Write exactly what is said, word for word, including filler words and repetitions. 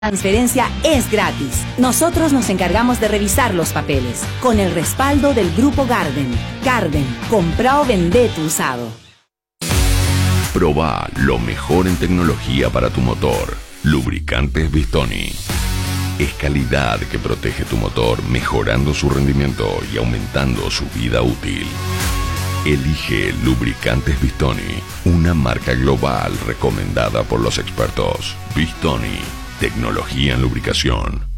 transferencia es gratis. Nosotros nos encargamos de revisar los papeles, con el respaldo del Grupo Garden. Garden, compra o vende tu usado. Proba lo mejor en tecnología para tu motor. Lubricantes Bistoni. Es calidad que protege tu motor, mejorando su rendimiento y aumentando su vida útil. Elige Lubricantes Bistoni, una marca global recomendada por los expertos. Bistoni, tecnología en lubricación.